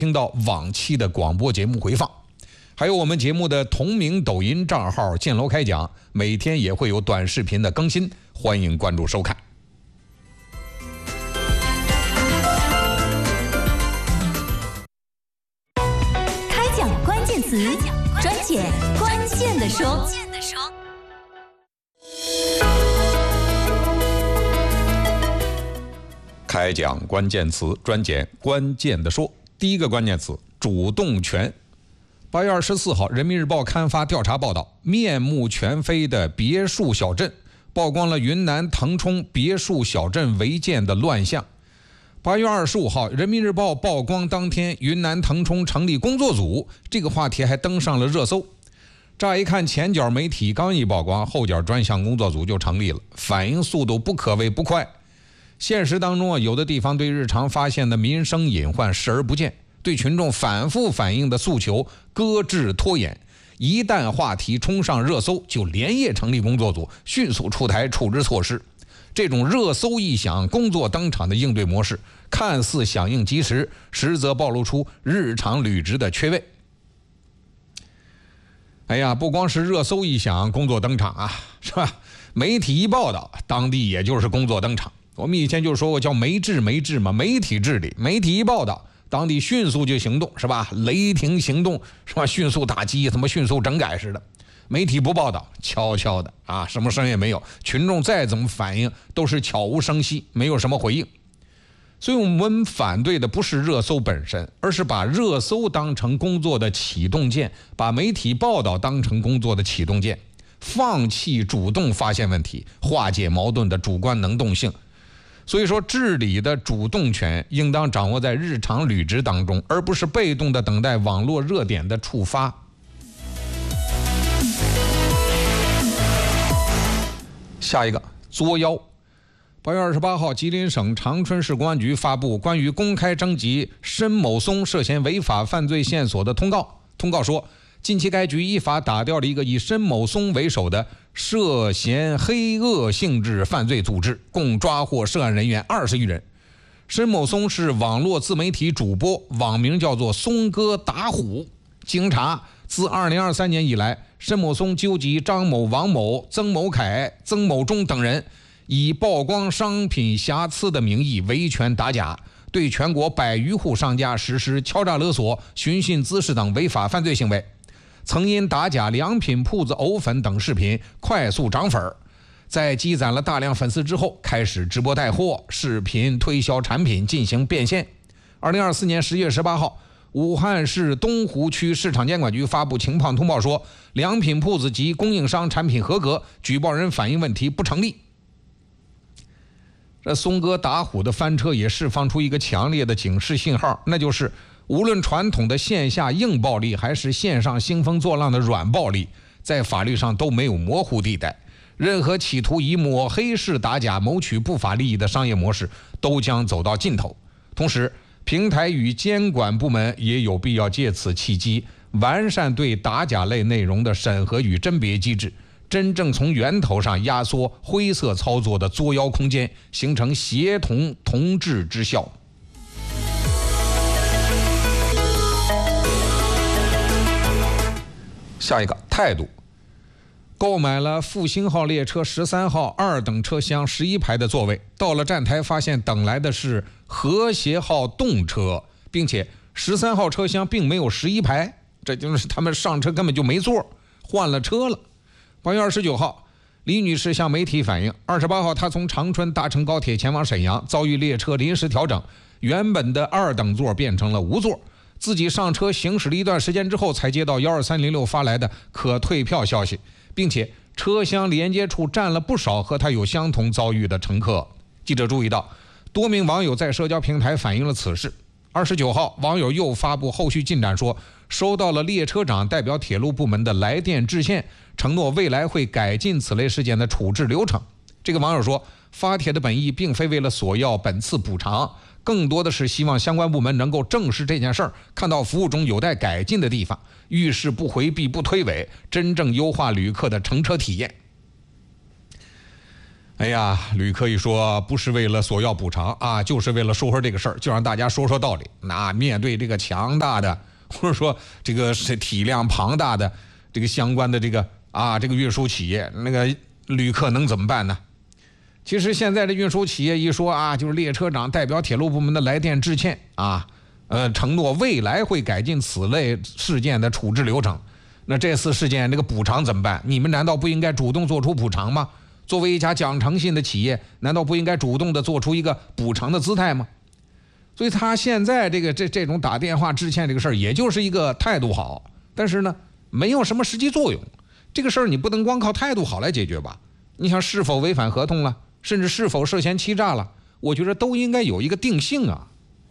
听到往期的广播节目回放，还有我们节目的同名抖音账号建楼开讲，每天也会有短视频的更新，欢迎关注收看。 开讲关键词，专解关键的说。 开讲关键词，专解关键的说。第一个关键词：主动权。8月24号，人民日报刊发调查报道，面目全非的别墅小镇，曝光了云南腾冲别墅小镇违建的乱象。8月25号，人民日报曝光当天云南腾冲成立工作组，这个话题还登上了热搜。乍一看，前脚媒体刚一曝光，后脚专项工作组就成立了，反应速度不可谓不快。现实当中有的地方对日常发现的民生隐患视而不见，对群众反复反映的诉求搁置拖延，一旦话题冲上热搜，就连夜成立工作组，迅速出台处置措施。这种热搜一响，工作登场的应对模式，看似响应及时，实则暴露出日常履职的缺位。不光是热搜一响，工作登场啊，是吧？媒体一报道，当地也就是工作登场。我们以前就说过叫媒治嘛，媒体治理，媒体一报道，当地迅速就行动，是吧？雷霆行动，是吧？迅速打击，怎么迅速整改似的。媒体不报道，悄悄的啊，什么声也没有，群众再怎么反应都是悄无声息，没有什么回应。所以我们反对的不是热搜本身，而是把热搜当成工作的启动键，把媒体报道当成工作的启动键，放弃主动发现问题、化解矛盾的主观能动性。所以说，治理的主动权应当掌握在日常履职当中，而不是被动的等待网络热点的触发。下一个，作妖。8月28号，吉林省长春市公安局发布关于公开征集申某松涉嫌违法犯罪线索的通告。通告说，近期该局依法打掉了一个以申某松为首的涉嫌黑恶性质犯罪组织，共抓获涉案人员20余人。申某松是网络自媒体主播，网名叫做松哥打虎。经查，自2023年以来，申某松纠集张某、王某、曾某凯、曾某忠等人，以曝光商品瑕疵的名义维权打假，对全国100余户商家实施敲诈勒索、寻衅滋事等违法犯罪行为。曾因打假良品铺子藕粉等视频快速涨粉，在积攒了大量粉丝之后，开始直播带货、视频推销产品进行变现。2024年10月18号，武汉市东湖区市场监管局发布情况通报说，良品铺子及供应商产品合格，举报人反映问题不成立。这松哥打虎的翻车也释放出一个强烈的警示信号，那就是无论传统的线下硬暴力还是线上兴风作浪的软暴力，在法律上都没有模糊地带。任何企图以抹黑式打假谋取不法利益的商业模式都将走到尽头。同时，平台与监管部门也有必要借此契机，完善对打假类内容的审核与甄别机制，真正从源头上压缩灰色操作的作妖空间，形成协同同治之效。下一个，态度。购买了复兴号列车13号2等车厢11排的座位，到了站台发现等来的是和谐号动车，并且13号车厢并没有11排，这就是他们上车根本就没座，换了车了。8月29号，李女士向媒体反映，28号她从长春搭乘高铁前往沈阳，遭遇列车临时调整，原本的2等座变成了无座。自己上车行驶了一段时间之后，才接到12306发来的可退票消息，并且车厢连接处站了不少和他有相同遭遇的乘客。记者注意到，多名网友在社交平台反映了此事。29号，网友又发布后续进展说，收到了列车长代表铁路部门的来电致歉，承诺未来会改进此类事件的处置流程。这个网友说，发帖的本意并非为了索要本次补偿，更多的是希望相关部门能够正视这件事儿，看到服务中有待改进的地方，遇事不回避不推诿，真正优化旅客的乘车体验。 哎呀，旅客一说不是为了索要补偿啊，就是为了说说这个事儿，就让大家说说道理。那面对这个强大的，或者说这个是体量庞大的这个相关的这个运输企业，那个旅客能怎么办呢？其实现在的运输企业一说就是列车长代表铁路部门的来电致歉承诺未来会改进此类事件的处置流程。那这次事件这个补偿怎么办？你们难道不应该主动做出补偿吗？作为一家讲诚信的企业，难道不应该主动的做出一个补偿的姿态吗？所以他现在这种打电话致歉这个事儿，也就是一个态度好，但是呢，没有什么实际作用。这个事儿你不能光靠态度好来解决吧？你想是否违反合同了，甚至是否涉嫌欺诈了，我觉得都应该有一个定性啊。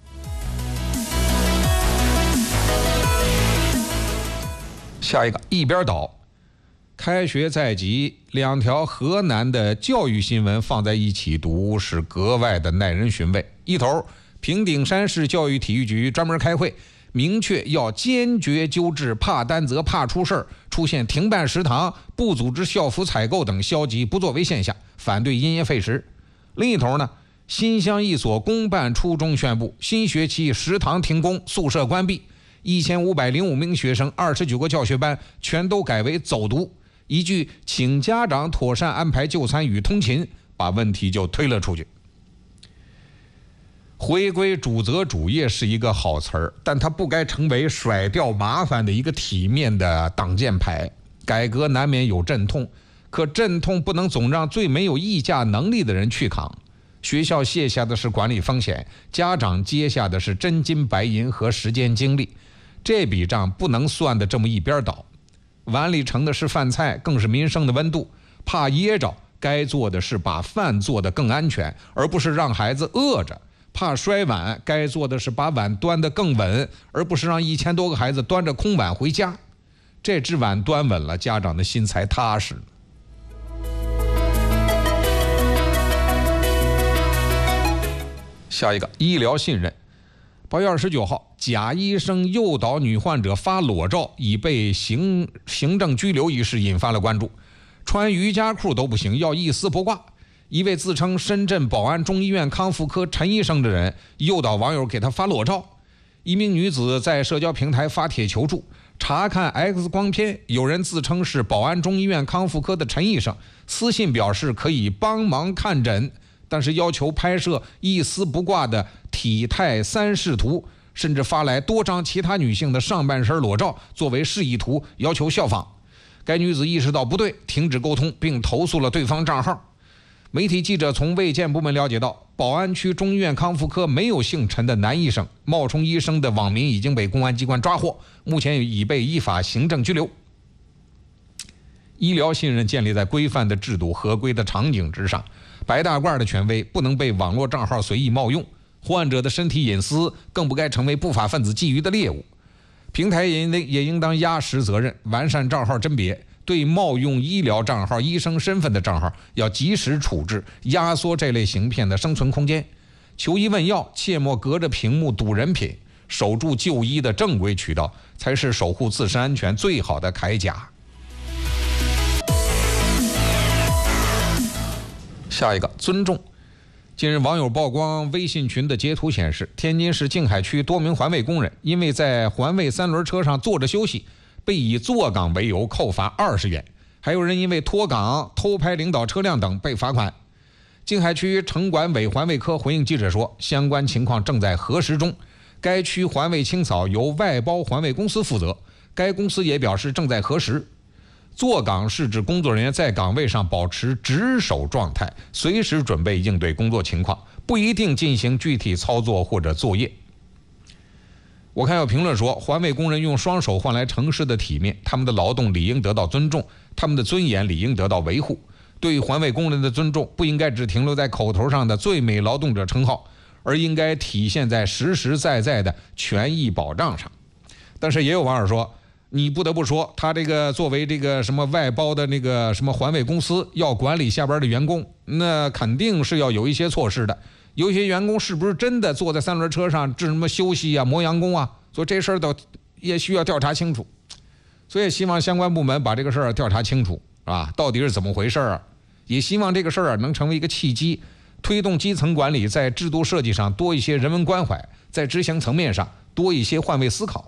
下一个一边倒。开学在即，两条河南的教育新闻放在一起读是格外的耐人寻味。一头，平顶山市教育体育局专门开会，明确要坚决纠治怕担责怕出事儿、出现停办食堂、不组织校服采购等消极不作为现象，反对因噎废食。另一头呢，新乡一所公办初中宣布，新学期食堂停工，宿舍关闭，1505名学生，29个教学班全都改为走读。一句请家长妥善安排就餐与通勤，把问题就推了出去。回归主责主业是一个好词儿，但它不该成为甩掉麻烦的一个体面的挡箭牌。改革难免有阵痛，可阵痛不能总让最没有议价能力的人去扛。学校卸下的是管理风险，家长接下的是真金白银和时间精力，这笔账不能算得这么一边倒。碗里盛的是饭菜，更是民生的温度。怕噎着，该做的是把饭做得更安全，而不是让孩子饿着。怕摔碗，该做的是把碗端得更稳，而不是让1000多个孩子端着空碗回家。这只碗端稳了，家长的心才踏实。下一个，医疗信任。8月29号，假医生诱导女患者发裸照，已被行政拘留一事引发了关注。穿瑜伽裤都不行，要一丝不挂。一位自称深圳宝安中医院康复科陈医生的人诱导网友给他发裸照。一名女子在社交平台发帖求助，查看 X 光片，有人自称是宝安中医院康复科的陈医生，私信表示可以帮忙看诊，但是要求拍摄一丝不挂的体态3视图，甚至发来多张其他女性的上半身裸照作为示意图，要求效仿。该女子意识到不对，停止沟通，并投诉了对方账号。媒体记者从卫健部门了解到，宝安区中医院康复科没有姓陈的男医生，冒充医生的网民已经被公安机关抓获，目前已被依法行政拘留。医疗信任建立在规范的制度、合规的场景之上，白大褂的权威不能被网络账号随意冒用，患者的身体隐私更不该成为不法分子觊觎的猎物。平台也应当压实责任，完善账号甄别，对冒用医疗账号、医生身份的账号要及时处置，压缩这类行骗的生存空间。求医问药切莫隔着屏幕赌人品，守住就医的正规渠道，才是守护自身安全最好的铠甲。下一个，尊重。近日网友曝光微信群的截图显示，天津市静海区多名环卫工人因为在环卫3轮车上坐着休息，被以坐岗为由扣罚20元，还有人因为脱岗、偷拍领导车辆等被罚款。静海区城管委环卫科回应记者说，相关情况正在核实中，该区环卫清扫由外包环卫公司负责，该公司也表示正在核实。坐岗是指工作人员在岗位上保持值守状态，随时准备应对工作情况，不一定进行具体操作或者作业。我看有评论说，环卫工人用双手换来城市的体面，他们的劳动理应得到尊重，他们的尊严理应得到维护。对环卫工人的尊重不应该只停留在口头上的最美劳动者称号，而应该体现在实实在在的权益保障上。但是也有网友说，你不得不说，他这个作为这个什么外包的那个什么环卫公司要管理下边的员工，那肯定是要有一些措施的。有些员工是不是真的坐在3轮车上治什么休息啊、磨洋工啊？所以这事儿都也需要调查清楚。所以希望相关部门把这个事儿调查清楚啊，到底是怎么回事啊？ 也希望这个事儿能成为一个契机，推动基层管理在制度设计上多一些人文关怀，在执行层面上多一些换位思考。